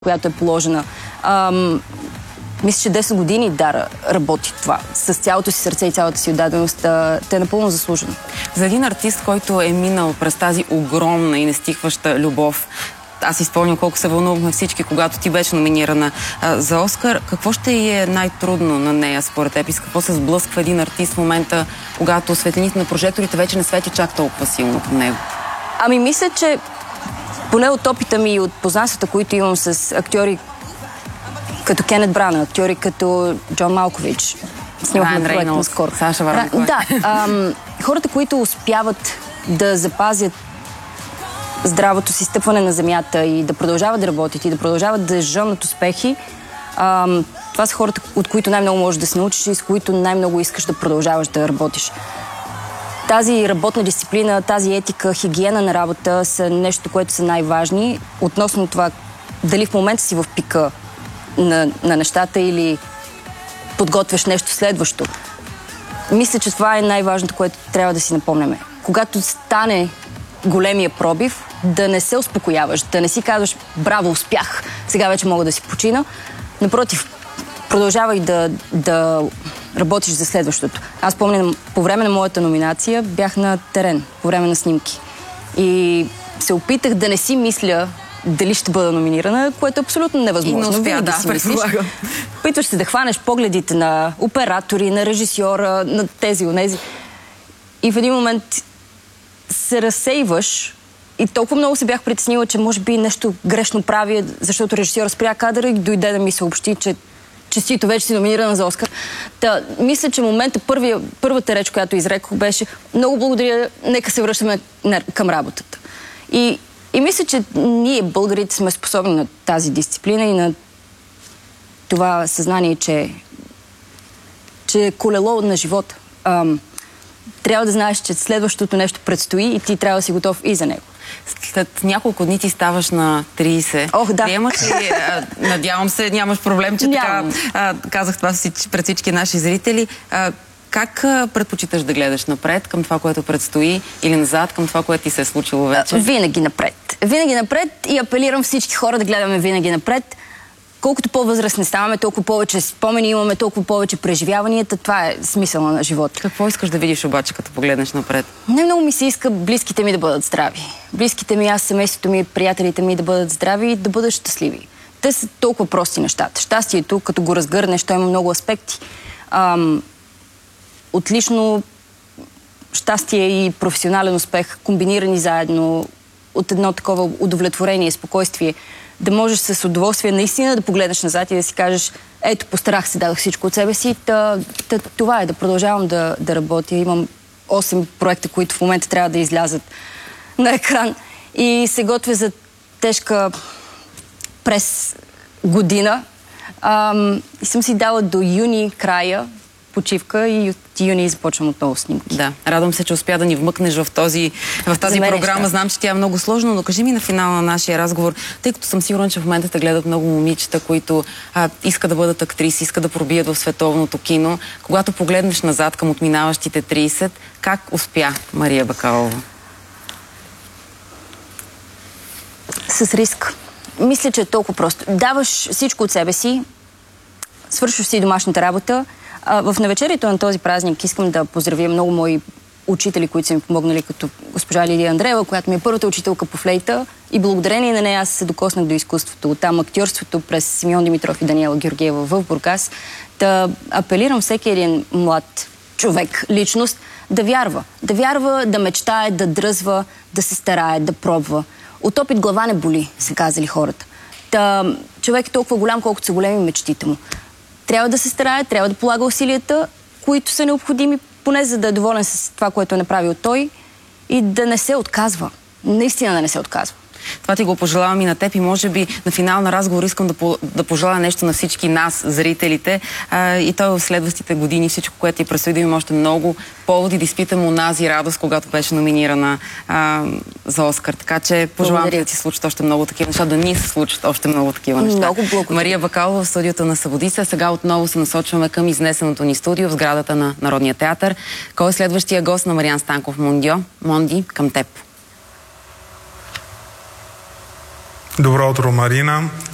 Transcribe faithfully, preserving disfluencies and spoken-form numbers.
която е положена. Ам, мисля, че десет години Дара работи това. С цялото си сърце и цялата си отдаденост. Те е напълно заслужено. За един артист, който е минал през тази огромна и нестихваща любов, аз си спомням колко се вълнувахме всички, когато ти беше номинирана а, за Оскар. Какво ще е най-трудно на нея, според теб? И с какво се сблъсква един артист в момента, когато светлините на прожекторите вече не свети чак толкова силно към него? Ами мисля, че поне от опита ми и от познанствата, които имам с актьори като Кенет Брана, актьори като Джон Малкович. Снимахме проект наскоро. Саша Варникова. Да, ам, хората, които успяват да запазят здравото си стъпване на земята и да продължават да работят и да продължават да жонат успехи, ам, това са хората, от които най-много можеш да се научиш и с които най-много искаш да продължаваш да работиш. Тази работна дисциплина, тази етика, хигиена на работа са нещо, което са най-важни. Относно това дали в момента си в пика на, на нещата или подготвяш нещо следващо. Мисля, че това е най-важното, което трябва да си напомняме. Когато стане големия пробив, да не се успокояваш, да не си казваш браво, успях, сега вече мога да си почина. Напротив, продължавай да, да работиш за следващото. Аз помня, по време на моята номинация бях на терен, по време на снимки. И се опитах да не си мисля дали ще бъда номинирана, което е абсолютно невъзможно. И не успя, да, си предполагам. Опитваш се да хванеш погледите на оператори, на режисьора, на тези, онези. И в един момент се разсейваш и толкова много се бях притеснила, че може би нещо грешно прави, защото режисьора спря кадъра и дойде да ми съобщи, че честито вече си номинирана за Оскар. Та, мисля, че момента, първия, първата реч, която изрекох, беше много благодаря, нека се връщаме към работата. И, и мисля, че ние, българите, сме способни на тази дисциплина и на това съзнание, че, че е колело на живота. Ам, трябва да знаеш, че следващото нещо предстои и ти трябва да си готов и за него. След няколко дни ти ставаш на трийсет. Ох, да. Приемаш ли, а, надявам се, нямаш проблем, че Нямам. така а, казах това пред всички наши зрители. А, как а, предпочиташ да гледаш напред към това, което предстои, или назад към това, което ти се е случило вече? Винаги напред. Винаги напред и апелирам всички хора да гледаме винаги напред. Колкото по-възрастни ставаме, толкова повече спомени имаме, толкова повече преживяванията. Това е смисъла на живота. Какво искаш да видиш обаче, като погледнеш напред? Не много ми се иска близките ми да бъдат здрави. Близките ми, аз, семейството ми, приятелите ми да бъдат здрави и да бъдат щастливи. Те са толкова прости нещата. Щастието, като го разгърнеш, то има много аспекти. Ам, отлично щастие и професионален успех, комбинирани заедно от едно такова удовлетворение и спокойствие, да можеш с удоволствие наистина да погледнеш назад и да си кажеш, ето, постарах се, дадох всичко от себе си. Та, та, това е, да продължавам да, да работя. Имам осем проекта, които в момента трябва да излязат на екран. И се готвя за тежка през година. Ам, и съм си дала до юни края почивка и от юни започвам отново снимки. Да, радвам се, че успя да ни вмъкнеш в, този, в тази програма. Знам, че тя е много сложна, но кажи ми на финала на нашия разговор, тъй като съм сигурна, че в момента те гледат много момичета, които а, искат да бъдат актриси, искат да пробият в световното кино. Когато погледнеш назад към отминаващите трийсет, как успя Мария Бакалова? С риск. Мисля, че е толкова просто. Даваш всичко от себе си, свършваш си домашната работа. В навечерието на този празник искам да поздравя много мои учители, които са ми помогнали, като госпожа Лидия Андреева, която ми е първата учителка по флейта, и благодарение на нея аз се докоснах до изкуството. Оттам актьорството през Симеон Димитров и Даниела Георгиева в Бургас. Да апелирам всеки един млад човек, личност, да вярва. Да вярва, да мечтае, да дръзва, да се старае, да пробва. От опит глава не боли, са казали хората. Та, човек е толкова голям, колкото са големи мечтите му. Трябва да се старае, трябва да полага усилията, които са необходими, поне за да е доволен с това, което е направил той, и да не се отказва. Наистина да не се отказва. Това ти го пожелавам и на теб, и може би на финал на разговор искам да, по, да пожелая нещо на всички нас, зрителите, а, и то в следващите години, всичко, което ти предстои, да имам още много поводи да изпитам онази радост, когато беше номинирана а, за Оскар. Така че пожелавам да ти случат още много такива неща, да ни се случат още много такива неща. Много благодаря. Мария Бакалова в студиото на Събудица. Сега отново се насочваме към изнесеното ни студио в сградата на Народния театър. Кой е следващия гост на Мариан Станков Мондио? Монди, към теб. Добро утро, Марина.